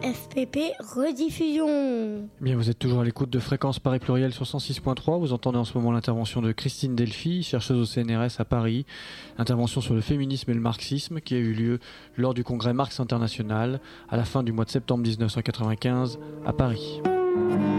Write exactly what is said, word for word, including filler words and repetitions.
F P P rediffusion. Bien, vous êtes toujours à l'écoute de Fréquence Paris Pluriel sur cent six point trois. Vous entendez en ce moment l'intervention de Christine Delphi, chercheuse au C N R S à Paris. Intervention sur le féminisme et le marxisme qui a eu lieu lors du congrès Marx International à la fin du mois de septembre dix-neuf cent quatre-vingt-quinze à Paris.